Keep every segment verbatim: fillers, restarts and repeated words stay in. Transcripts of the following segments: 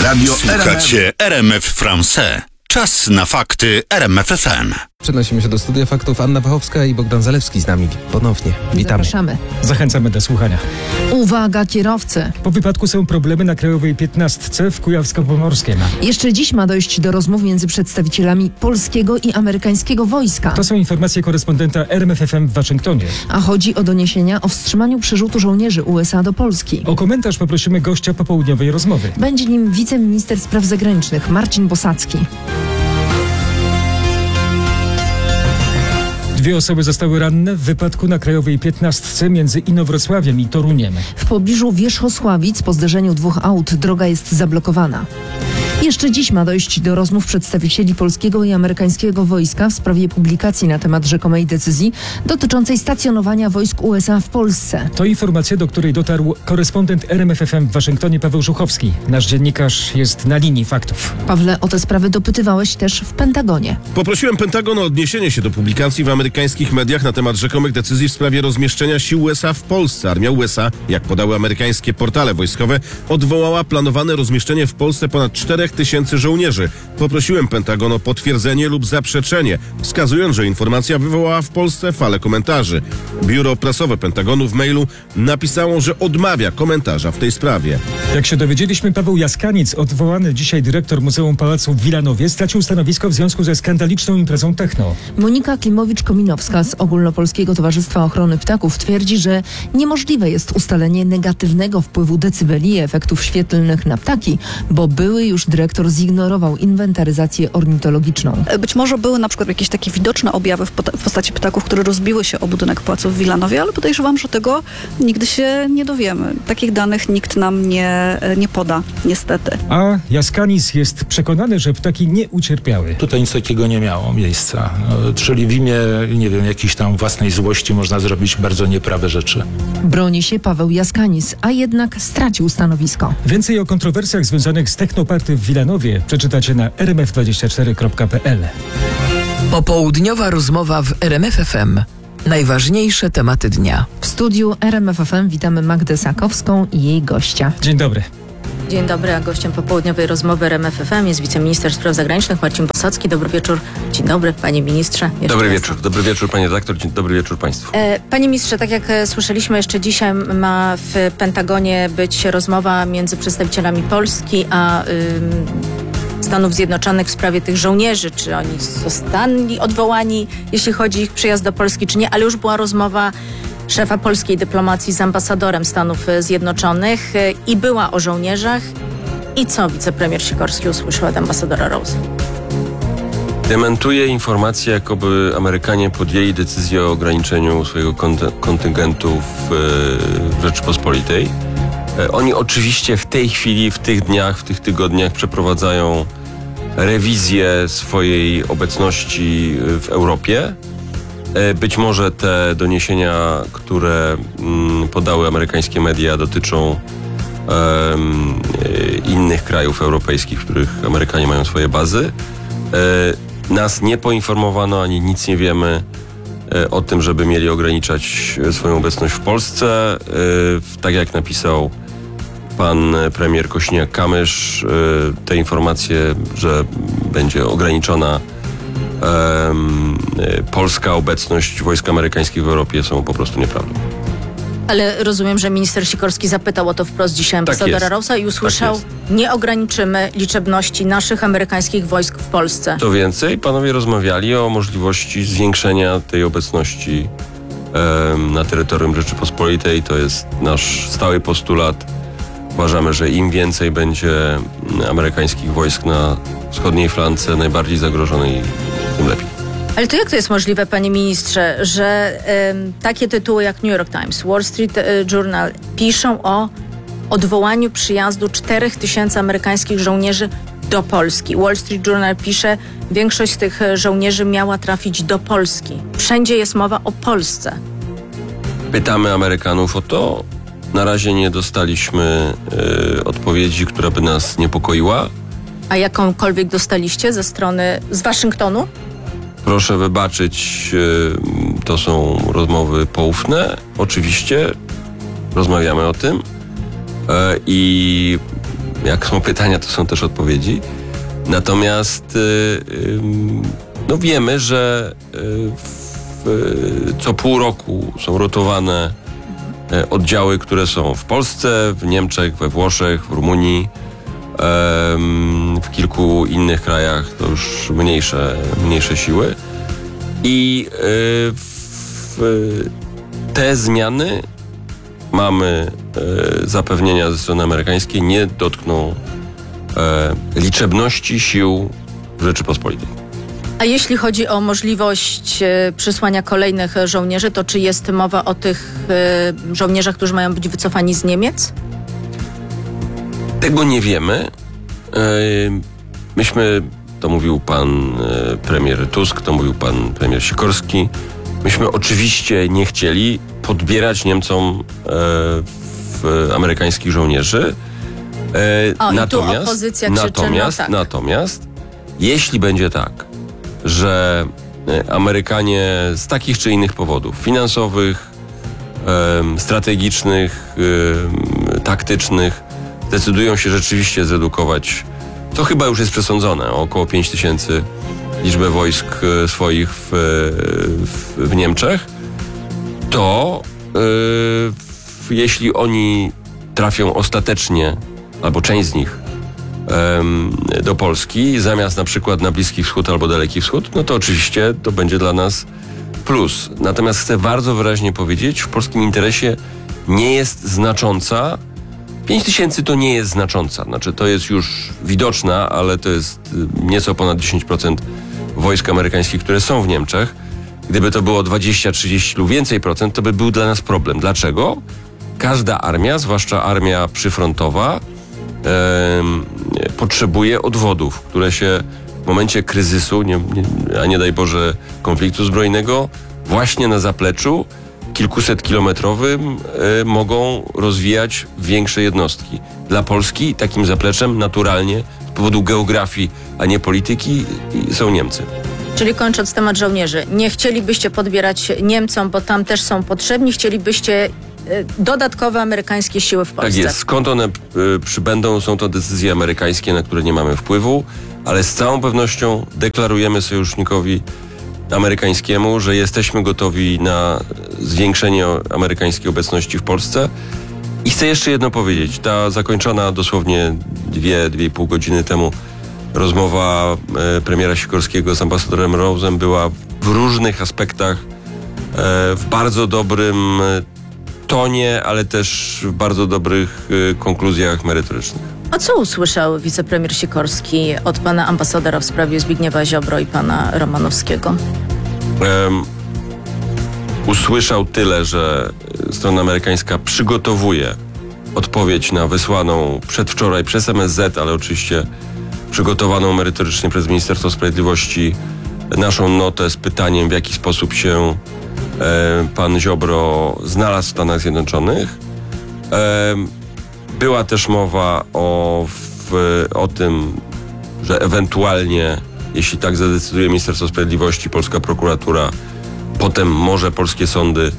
Radio Słuchacie R M F Français. Czas na fakty R M F F M. Przenosimy się do studia faktów. Anna Wachowska i Bogdan Zalewski z nami ponownie. Witamy. Zapraszamy. Zachęcamy do słuchania. Uwaga kierowcy. Po wypadku są problemy na Krajowej piętnastce w Kujawsko-Pomorskiem. Jeszcze dziś ma dojść do rozmów między przedstawicielami polskiego i amerykańskiego wojska. To są informacje korespondenta R M F F M w Waszyngtonie. A chodzi o doniesienia o wstrzymaniu przerzutu żołnierzy U S A do Polski. O komentarz poprosimy gościa popołudniowej rozmowy. Będzie nim wiceminister spraw zagranicznych Marcin Bosacki. Dwie osoby zostały ranne w wypadku na Krajowej piętnastce między Inowrocławiem i Toruniem. W pobliżu Wierzchosławic po zderzeniu dwóch aut droga jest zablokowana. Jeszcze dziś ma dojść do rozmów przedstawicieli polskiego i amerykańskiego wojska w sprawie publikacji na temat rzekomej decyzji dotyczącej stacjonowania wojsk U S A w Polsce. To informacja, do której dotarł korespondent R M F F M w Waszyngtonie Paweł Żuchowski. Nasz dziennikarz jest na linii faktów. Pawle, o te sprawy dopytywałeś też w Pentagonie. Poprosiłem Pentagon o odniesienie się do publikacji w amerykańskich mediach na temat rzekomych decyzji w sprawie rozmieszczenia sił U S A w Polsce. Armia U S A, jak podały amerykańskie portale wojskowe, odwołała planowane rozmieszczenie w Polsce ponad czterech tysięcy żołnierzy. Poprosiłem Pentagon o potwierdzenie lub zaprzeczenie, wskazując, że informacja wywołała w Polsce falę komentarzy. Biuro prasowe Pentagonu w mailu napisało, że odmawia komentarza w tej sprawie. Jak się dowiedzieliśmy, Paweł Jaskanic, odwołany dzisiaj dyrektor Muzeum Pałacu w Wilanowie, stracił stanowisko w związku ze skandaliczną imprezą techno. Monika Klimowicz-Kominowska z Ogólnopolskiego Towarzystwa Ochrony Ptaków twierdzi, że niemożliwe jest ustalenie negatywnego wpływu decybeli i efektów świetlnych na ptaki, bo były już dyrektor zignorował inwentaryzację ornitologiczną. Być może były na przykład jakieś takie widoczne objawy w, pot- w postaci ptaków, które rozbiły się o budynek pałacu w Wilanowie, ale podejrzewam, że tego nigdy się nie dowiemy. Takich danych nikt nam nie, nie poda, niestety. A Jaskanic jest przekonany, że ptaki nie ucierpiały. Tutaj nic takiego nie miało miejsca. No, czyli w imię, nie wiem, jakiejś tam własnej złości można zrobić bardzo nieprawe rzeczy. Broni się Paweł Jaskanic, a jednak stracił stanowisko. Więcej o kontrowersjach związanych z technoparty w Wilanowie przeczytacie na r m f dwadzieścia cztery kropka p l. Popołudniowa rozmowa w R M F F M. Najważniejsze tematy dnia. W studiu R M F F M witamy Magdę Sakowską i jej gościa. Dzień dobry. Dzień dobry, a gościem popołudniowej rozmowy R M F F M jest wiceminister spraw zagranicznych Marcin Bosacki. Dobry wieczór. Dzień dobry, panie ministrze. Jeszcze dobry raz. wieczór, dobry wieczór panie redaktor, dzień dobry wieczór państwu. E, panie ministrze, tak jak e, słyszeliśmy, jeszcze dzisiaj ma w Pentagonie być rozmowa między przedstawicielami Polski a ym, Stanów Zjednoczonych w sprawie tych żołnierzy, czy oni zostali odwołani, jeśli chodzi o ich przyjazd do Polski, czy nie, ale już była rozmowa szefa polskiej dyplomacji z ambasadorem Stanów Zjednoczonych e, i była o żołnierzach. I co wicepremier Sikorski usłyszał od ambasadora Rose? Dementuje informację, jakoby Amerykanie podjęli decyzję o ograniczeniu swojego kont- kontyngentu w, w Rzeczypospolitej. Oni oczywiście w tej chwili, w tych dniach, w tych tygodniach przeprowadzają rewizję swojej obecności w Europie. Być może te doniesienia, które podały amerykańskie media, dotyczą um, innych krajów europejskich, w których Amerykanie mają swoje bazy. Nas nie poinformowano, ani nic nie wiemy o tym, żeby mieli ograniczać swoją obecność w Polsce. Tak jak napisał pan premier Kośniak-Kamysz, te informacje, że będzie ograniczona um, polska obecność wojsk amerykańskich w Europie, są po prostu nieprawdą. Ale rozumiem, że minister Sikorski zapytał o to wprost dzisiaj ambasadora tak Rose'a i usłyszał, tak nie ograniczymy liczebności naszych amerykańskich wojsk w Polsce. Co więcej, panowie rozmawiali o możliwości zwiększenia tej obecności um, na terytorium Rzeczypospolitej. To jest nasz stały postulat. Uważamy, że im więcej będzie amerykańskich wojsk na wschodniej flance, najbardziej zagrożonej, tym lepiej. Ale to jak to jest możliwe, panie ministrze, że um, takie tytuły jak New York Times, Wall Street Journal piszą o odwołaniu przyjazdu czterech tysięcy amerykańskich żołnierzy do Polski. Wall Street Journal pisze, większość z tych żołnierzy miała trafić do Polski. Wszędzie jest mowa o Polsce. Pytamy Amerykanów o to. Na razie nie dostaliśmy y, odpowiedzi, która by nas niepokoiła. A jakąkolwiek dostaliście ze strony, z Waszyngtonu? Proszę wybaczyć, y, to są rozmowy poufne. Oczywiście rozmawiamy o tym. Y, I jak są pytania, to są też odpowiedzi. Natomiast no wiemy, że w, co pół roku są rotowane oddziały, które są w Polsce, w Niemczech, we Włoszech, w Rumunii, w kilku innych krajach to już mniejsze, mniejsze siły. I w te zmiany mamy zapewnienia ze strony amerykańskiej nie dotkną liczebności sił w Rzeczypospolitej. A jeśli chodzi o możliwość e, przysłania kolejnych żołnierzy, to czy jest mowa o tych e, żołnierzach, którzy mają być wycofani z Niemiec? Tego nie wiemy. E, myśmy, to mówił pan e, premier Tusk, to mówił pan premier Sikorski, myśmy oczywiście nie chcieli podbierać Niemcom e, w amerykańskich żołnierzy. E, o, natomiast, i tu opozycja krzyczy, natomiast, no tak. natomiast, jeśli będzie tak, że Amerykanie z takich czy innych powodów finansowych, em, strategicznych, em, taktycznych decydują się rzeczywiście zredukować, to chyba już jest przesądzone, o około pięć tysięcy liczbę wojsk e, swoich w, w, w Niemczech, to e, w, jeśli oni trafią ostatecznie, albo część z nich, do Polski, zamiast na przykład na Bliski Wschód albo Daleki Wschód, no to oczywiście to będzie dla nas plus. Natomiast chcę bardzo wyraźnie powiedzieć, w polskim interesie nie jest znacząca. pięć tysięcy to nie jest znacząca. Znaczy to jest już widoczna, ale to jest nieco ponad dziesięć procent wojsk amerykańskich, które są w Niemczech. Gdyby to było dwadzieścia, trzydzieści lub więcej procent, to by był dla nas problem. Dlaczego? Każda armia, zwłaszcza armia przyfrontowa, e, potrzebuje odwodów, które się w momencie kryzysu, nie, nie, a nie daj Boże konfliktu zbrojnego, właśnie na zapleczu kilkuset kilometrowym e, mogą rozwijać większe jednostki. Dla Polski takim zapleczem naturalnie z powodu geografii, a nie polityki są Niemcy. Czyli kończąc temat żołnierzy, nie chcielibyście podbierać Niemcom, bo tam też są potrzebni, chcielibyście dodatkowe amerykańskie siły w Polsce. Tak jest. Skąd one y, przybędą, są to decyzje amerykańskie, na które nie mamy wpływu, ale z całą pewnością deklarujemy sojusznikowi amerykańskiemu, że jesteśmy gotowi na zwiększenie amerykańskiej obecności w Polsce. I chcę jeszcze jedno powiedzieć. Ta zakończona dosłownie dwie, dwie i pół godziny temu rozmowa e, premiera Sikorskiego z ambasadorem Rose'em była w różnych aspektach, e, w bardzo dobrym tonie, ale też w bardzo dobrych y, konkluzjach merytorycznych. A co usłyszał wicepremier Sikorski od pana ambasadora w sprawie Zbigniewa Ziobro i pana Romanowskiego? Um, usłyszał tyle, że strona amerykańska przygotowuje odpowiedź na wysłaną przedwczoraj przez M S Z, ale oczywiście przygotowaną merytorycznie przez Ministerstwo Sprawiedliwości naszą notę z pytaniem, w jaki sposób się pan Ziobro znalazł w Stanach Zjednoczonych. Była też mowa o, w, o tym, że ewentualnie, jeśli tak zadecyduje Ministerstwo Sprawiedliwości, polska prokuratura, potem może polskie sądy,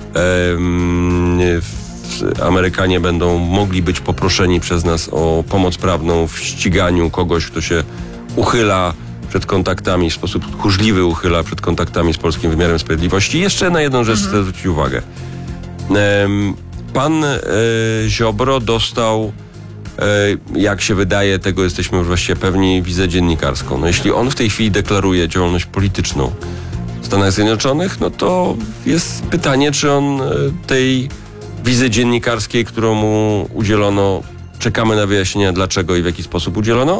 Amerykanie będą mogli być poproszeni przez nas o pomoc prawną w ściganiu kogoś, kto się uchyla przed kontaktami, w sposób tchórzliwy uchyla przed kontaktami z polskim wymiarem sprawiedliwości. Jeszcze na jedną rzecz chcę zwrócić uwagę. Pan e, Ziobro dostał, e, jak się wydaje, tego jesteśmy już właściwie pewni, wizę dziennikarską. No jeśli on w tej chwili deklaruje działalność polityczną w Stanach Zjednoczonych, no to jest pytanie, czy on tej wizy dziennikarskiej, którą mu udzielono, czekamy na wyjaśnienia dlaczego i w jaki sposób udzielono,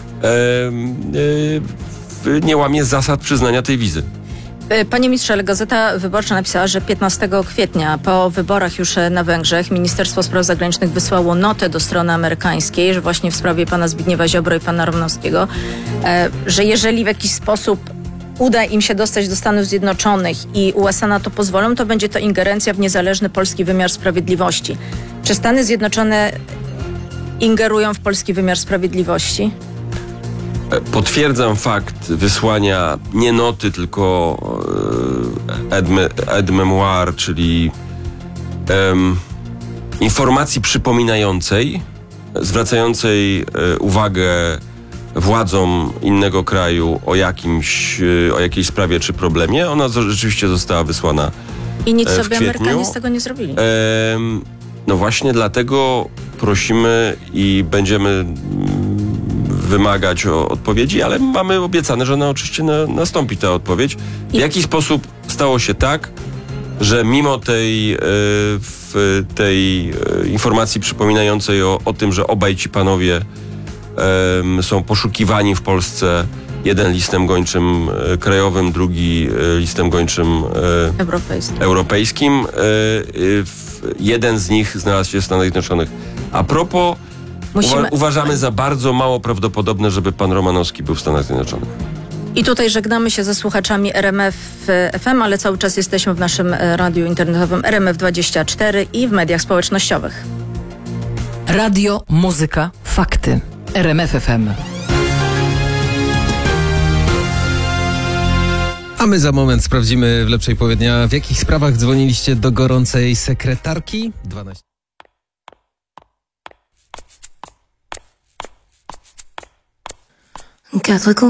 nie łamie zasad przyznania tej wizy. Panie ministrze, ale Gazeta Wyborcza napisała, że piętnastego kwietnia po wyborach już na Węgrzech Ministerstwo Spraw Zagranicznych wysłało notę do strony amerykańskiej, że właśnie w sprawie pana Zbigniewa Ziobro i pana Romanowskiego, że jeżeli w jakiś sposób uda im się dostać do Stanów Zjednoczonych i U S A na to pozwolą, to będzie to ingerencja w niezależny polski wymiar sprawiedliwości. Czy Stany Zjednoczone ingerują w polski wymiar sprawiedliwości? Potwierdzam fakt wysłania nie noty, tylko aide-mémoire, czyli um, informacji przypominającej zwracającej e, uwagę władzom innego kraju o jakimś, e, o jakiejś sprawie czy problemie. Ona z- rzeczywiście została wysłana. I nic E, w sobie kwietniu. Amerykanie z tego nie zrobili. Em, no właśnie dlatego prosimy i będziemy mm, wymagać o odpowiedzi, ale mamy obiecane, że ona oczywiście na, nastąpi ta odpowiedź. W I- jaki sposób stało się tak, że mimo tej, e, w tej e, informacji przypominającej o, o tym, że obaj ci panowie em, są poszukiwani w Polsce, jeden listem gończym e, krajowym, drugi e, listem gończym e, Europejski. europejskim. E, e, w- jeden z nich znalazł się w Stanach Zjednoczonych. A propos, Musimy- uwa- uważamy za bardzo mało prawdopodobne, żeby pan Romanowski był w Stanach Zjednoczonych. I tutaj żegnamy się ze słuchaczami R M F F M, ale cały czas jesteśmy w naszym e, radiu internetowym R M F dwadzieścia cztery i w mediach społecznościowych. Radio, muzyka, fakty. R M F F M. A my za moment sprawdzimy w lepszej połowie dnia, w jakich sprawach dzwoniliście do gorącej sekretarki. dwanaście Quatre